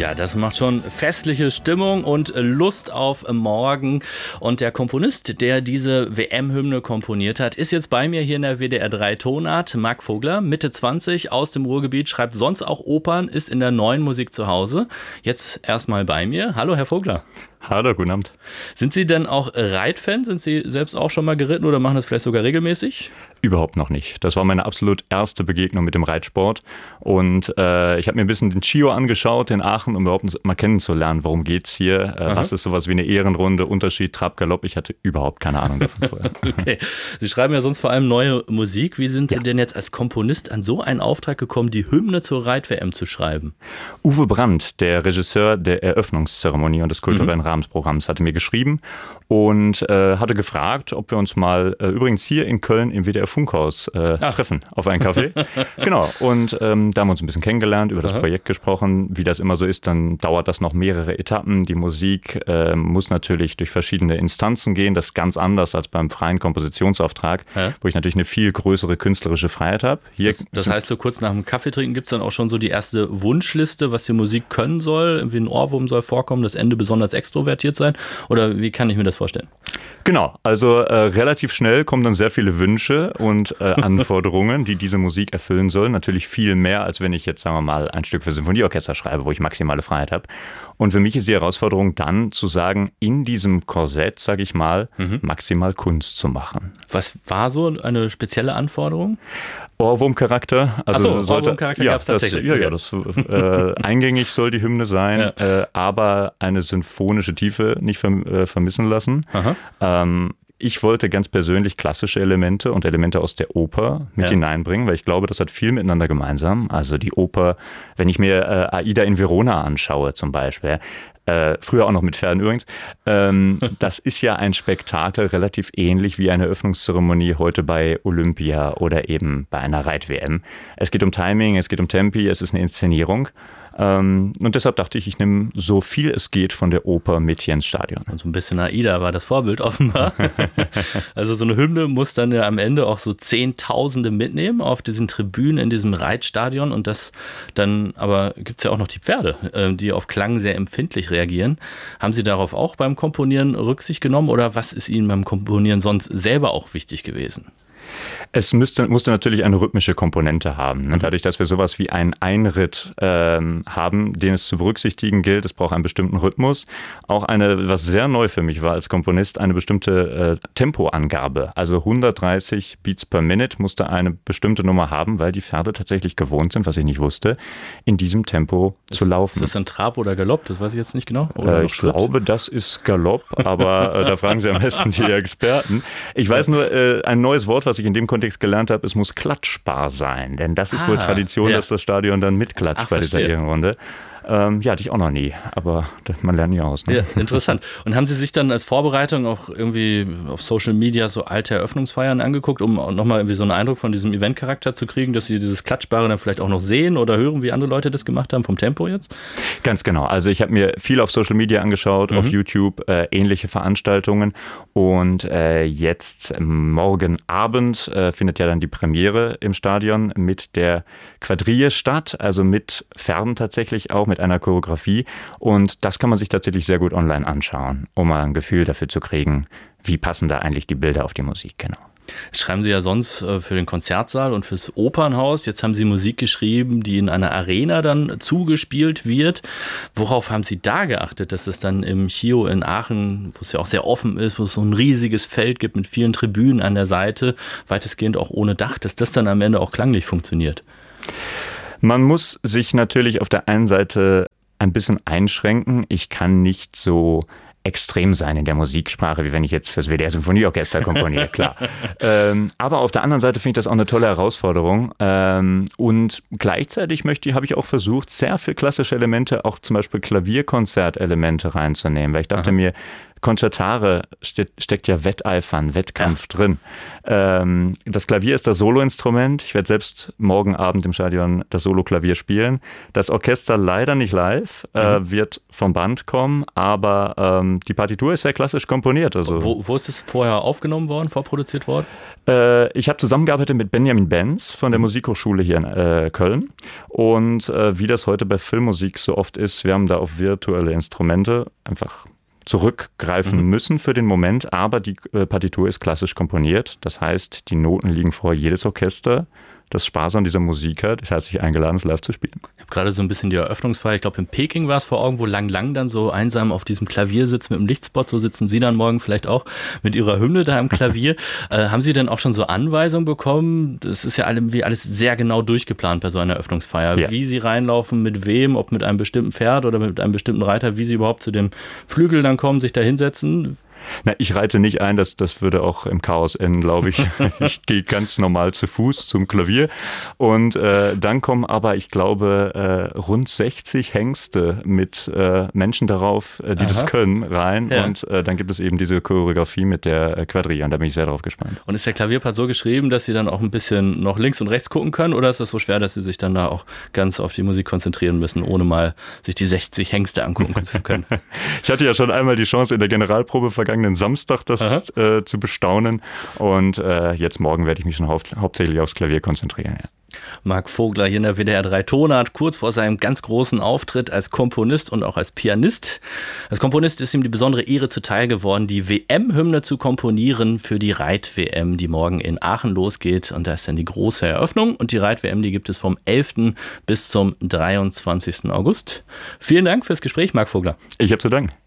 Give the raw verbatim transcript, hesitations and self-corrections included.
Ja, das macht schon festliche Stimmung und Lust auf morgen. Und der Komponist, der diese W M-Hymne komponiert hat, ist jetzt bei mir hier in der W D R drei Tonart. Marc Vogler, Mitte zwanzig, aus dem Ruhrgebiet, schreibt sonst auch Opern, ist in der Neuen Musik zu Hause. Jetzt erstmal bei mir. Hallo, Herr Vogler. Hallo, guten Abend. Sind Sie denn auch Reitfan? Sind Sie selbst auch schon mal geritten oder machen das vielleicht sogar regelmäßig? Überhaupt noch nicht. Das war meine absolut erste Begegnung mit dem Reitsport. Und äh, ich habe mir ein bisschen den Chio angeschaut in Aachen, um überhaupt mal kennenzulernen, worum geht's hier, äh, was ist sowas wie eine Ehrenrunde, Unterschied, Trab, Galopp. Ich hatte überhaupt keine Ahnung davon vorher. Okay. Sie schreiben ja sonst vor allem neue Musik. Wie sind Sie ja. denn jetzt als Komponist an so einen Auftrag gekommen, die Hymne zur Reit-W M zu schreiben? Uwe Brandt, der Regisseur der Eröffnungszeremonie und des kulturellen mhm. Rahmenprogramms, hatte mir geschrieben und äh, hatte gefragt, ob wir uns mal äh, übrigens hier in Köln im W D R Funkhaus äh, treffen auf einen Kaffee. Genau. Und ähm, da haben wir uns ein bisschen kennengelernt, über das Aha. Projekt gesprochen. Wie das immer so ist, dann dauert das noch mehrere Etappen. Die Musik äh, muss natürlich durch verschiedene Instanzen gehen. Das ist ganz anders als beim freien Kompositionsauftrag, ja. wo ich natürlich eine viel größere künstlerische Freiheit habe. Hier das, das heißt, so kurz nach dem Kaffee trinken gibt es dann auch schon so die erste Wunschliste, was die Musik können soll. Irgendwie ein Ohrwurm soll vorkommen, das Ende besonders extrovertiert sein. Oder wie kann ich mir das vorstellen? Genau, also äh, relativ schnell kommen dann sehr viele Wünsche und äh, Anforderungen, die diese Musik erfüllen sollen. Natürlich viel mehr, als wenn ich jetzt, sagen wir mal, ein Stück für Symphonieorchester schreibe, wo ich maximale Freiheit habe. Und für mich ist die Herausforderung dann zu sagen, in diesem Korsett, sage ich mal, mhm. maximal Kunst zu machen. Was war so eine spezielle Anforderung? Ohrwurmcharakter. Also Ach so, sollte, Ohrwurmcharakter ja, gab es tatsächlich. Das, ja, ja, das, äh, eingängig soll die Hymne sein, ja. äh, aber eine symphonische Tiefe nicht verm- äh, vermissen lassen. Ähm, ich wollte ganz persönlich klassische Elemente und Elemente aus der Oper mit ja. hineinbringen, weil ich glaube, das hat viel miteinander gemeinsam. Also die Oper, wenn ich mir äh, Aida in Verona anschaue zum Beispiel, Äh, früher auch noch mit Pferden übrigens. Ähm, das ist ja ein Spektakel relativ ähnlich wie eine Eröffnungszeremonie heute bei Olympia oder eben bei einer Reit-W M. Es geht um Timing, es geht um Tempi, es ist eine Inszenierung. Ähm, und deshalb dachte ich, ich nehme so viel es geht von der Oper mit hier ins Stadion. Und so ein bisschen Aida war das Vorbild offenbar. Also so eine Hymne muss dann ja am Ende auch so Zehntausende mitnehmen auf diesen Tribünen in diesem Reitstadion. Und das dann, aber gibt es ja auch noch die Pferde, die auf Klang sehr empfindlich reagieren. Haben Sie darauf auch beim Komponieren Rücksicht genommen oder was ist Ihnen beim Komponieren sonst selber auch wichtig gewesen? Es müsste, musste natürlich eine rhythmische Komponente haben. Ne? Dadurch, dass wir sowas wie einen Einritt ähm, haben, den es zu berücksichtigen gilt, es braucht einen bestimmten Rhythmus. Auch eine, was sehr neu für mich war als Komponist, eine bestimmte äh, Tempoangabe. Also hundertdreißig Beats per Minute musste eine bestimmte Nummer haben, weil die Pferde tatsächlich gewohnt sind, was ich nicht wusste, in diesem Tempo ist, zu laufen. Ist das ein Trab oder Galopp? Das weiß ich jetzt nicht genau. Oder äh, ich Schritt? glaube, das ist Galopp, aber äh, da fragen Sie am besten die Experten. Ich weiß nur, äh, ein neues Wort, was ich in dem Kontext gelernt habe, es muss klatschbar sein. Denn das ist ah, wohl Tradition, ja. dass das Stadion dann mitklatscht Ach, bei dieser Ehrenrunde. Ähm, ja, hatte ich auch noch nie, aber man lernt nie aus. Ne? Ja, interessant. Und haben Sie sich dann als Vorbereitung auch irgendwie auf Social Media so alte Eröffnungsfeiern angeguckt, um nochmal irgendwie so einen Eindruck von diesem Eventcharakter zu kriegen, dass Sie dieses Klatschbare dann vielleicht auch noch sehen oder hören, wie andere Leute das gemacht haben, vom Tempo jetzt? Ganz genau. Also ich habe mir viel auf Social Media angeschaut, mhm. auf YouTube, äh, ähnliche Veranstaltungen und äh, jetzt morgen Abend äh, findet ja dann die Premiere im Stadion mit der Quadrille statt, also mit Pferden tatsächlich auch, mit einer Choreografie und das kann man sich tatsächlich sehr gut online anschauen, um mal ein Gefühl dafür zu kriegen, wie passen da eigentlich die Bilder auf die Musik, genau. Schreiben Sie ja sonst für den Konzertsaal und fürs Opernhaus. Jetzt haben Sie Musik geschrieben, die in einer Arena dann zugespielt wird. Worauf haben Sie da geachtet, dass es dann im Chio in Aachen, wo es ja auch sehr offen ist, wo es so ein riesiges Feld gibt mit vielen Tribünen an der Seite, weitestgehend auch ohne Dach, dass das dann am Ende auch klanglich funktioniert? Man muss sich natürlich auf der einen Seite ein bisschen einschränken. Ich kann nicht so extrem sein in der Musiksprache, wie wenn ich jetzt fürs W D R Symphonieorchester komponiere, klar. ähm, aber auf der anderen Seite finde ich das auch eine tolle Herausforderung. Ähm, und gleichzeitig möchte, habe ich auch versucht, sehr viel klassische Elemente, auch zum Beispiel Klavierkonzertelemente reinzunehmen, weil ich dachte Aha. mir, Concertare ste- steckt ja Wetteifern, Wettkampf ja. drin. Ähm, das Klavier ist das Soloinstrument. Ich werde selbst morgen Abend im Stadion das Solo-Klavier spielen. Das Orchester leider nicht live, mhm. äh, wird vom Band kommen, aber ähm, die Partitur ist sehr klassisch komponiert. Also, wo, wo ist es vorher aufgenommen worden, vorproduziert worden? Äh, ich habe zusammengearbeitet mit Benjamin Benz von der Musikhochschule hier in äh, Köln. Und äh, wie das heute bei Filmmusik so oft ist, wir haben da auf virtuelle Instrumente einfach zurückgreifen mhm. müssen für den Moment, aber die äh, Partitur ist klassisch komponiert. Das heißt, die Noten liegen vor jedes Orchester, das Spaß an dieser Musik hat, ist herzlich eingeladen, es live zu spielen. Ich habe gerade so ein bisschen die Eröffnungsfeier, ich glaube in Peking war es vor Augen, wo Lang Lang dann so einsam auf diesem Klavier sitzt mit dem Lichtspot, so sitzen Sie dann morgen vielleicht auch mit Ihrer Hymne da am Klavier. äh, haben Sie denn auch schon so Anweisungen bekommen? Das ist ja irgendwie alles sehr genau durchgeplant bei so einer Eröffnungsfeier. Ja. Wie Sie reinlaufen, mit wem, ob mit einem bestimmten Pferd oder mit einem bestimmten Reiter, wie Sie überhaupt zu dem Flügel dann kommen, sich da hinsetzen? Na, ich reite nicht ein, das, das würde auch im Chaos enden, glaube ich. Ich gehe ganz normal zu Fuß zum Klavier und äh, dann kommen aber, ich glaube, äh, rund sechzig Hengste mit äh, Menschen darauf, äh, die Aha. das können, rein ja. und äh, dann gibt es eben diese Choreografie mit der äh, Quadrille und da bin ich sehr drauf gespannt. Und ist der Klavierpart so geschrieben, dass Sie dann auch ein bisschen noch links und rechts gucken können oder ist das so schwer, dass Sie sich dann da auch ganz auf die Musik konzentrieren müssen, ohne mal sich die sechzig Hengste angucken zu können? Ich hatte ja schon einmal die Chance in der Generalprobe vergangenen Samstag das äh, zu bestaunen und äh, jetzt morgen werde ich mich schon hau- hauptsächlich aufs Klavier konzentrieren. Ja. Marc Vogler hier in der W D R drei Tonart, kurz vor seinem ganz großen Auftritt als Komponist und auch als Pianist. Als Komponist ist ihm die besondere Ehre zuteil geworden, die W M-Hymne zu komponieren für die Reit-W M, die morgen in Aachen losgeht. Und da ist dann die große Eröffnung. Und die Reit-W M, die gibt es vom elften bis zum dreiundzwanzigsten August. Vielen Dank fürs Gespräch, Marc Vogler. Ich habe zu danken.